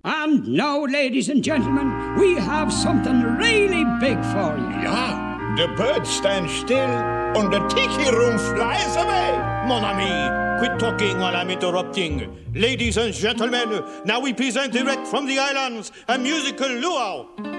And now, ladies and gentlemen, we have something really big for you. Yeah, the birds stand still and the tiki room flies away. Mon ami, quit talking while I'm interrupting. Ladies and gentlemen, now we present direct from the islands a musical luau.